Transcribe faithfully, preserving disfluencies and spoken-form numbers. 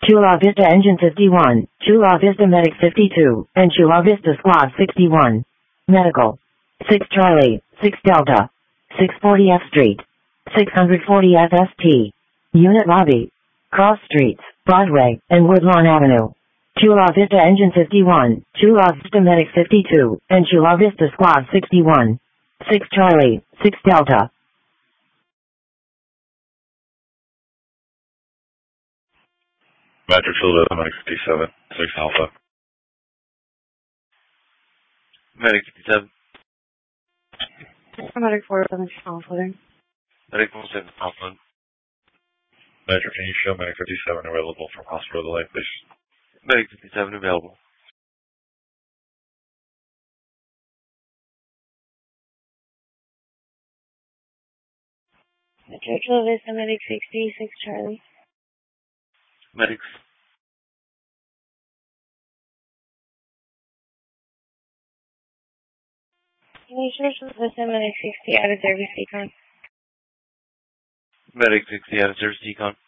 Chula Vista Engine fifty-one, Chula Vista Medic fifty-two, and Chula Vista Squad sixty-one. Medical. six Charlie, six Delta. six forty F Street. six forty F S T. Unit Lobby. Cross Streets, Broadway, and Woodlawn Avenue. Chula Vista Engine fifty-one, Chula Vista Medic fifty-two, and Chula Vista Squad sixty-one. six Charlie, six Delta. Metro Chula Vista Medic fifty-seven, six Alpha. Medic fifty-seven. Medic forty-seven, Alpha. Medic forty-seven, Alpha. Metro, can you show Medic fifty-seven available from hospital delay, please? Medic fifty-seven available. Metro Chula Vista Medic sixty, six Charlie. Medics. Metro Chula Vista Medic sixty out of service decon. Medic sixty out of service decon.